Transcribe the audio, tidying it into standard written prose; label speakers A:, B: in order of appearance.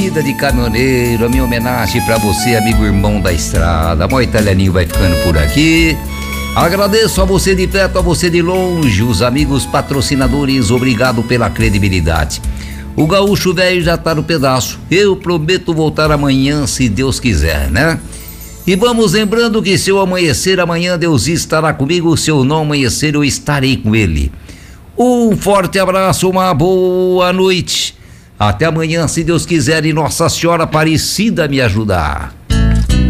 A: vida de caminhoneiro, a minha homenagem pra você, amigo irmão da estrada. Mó Italianinho vai ficando por aqui. Agradeço a você de perto, a você de longe, os amigos patrocinadores, obrigado pela credibilidade. O gaúcho velho já tá no pedaço. Eu prometo voltar amanhã, se Deus quiser, né? E vamos lembrando que se eu amanhecer amanhã, Deus estará comigo. Se eu não amanhecer, eu estarei com ele. Um forte abraço, uma boa noite. Até amanhã, se Deus quiser e Nossa Senhora Aparecida me ajudar.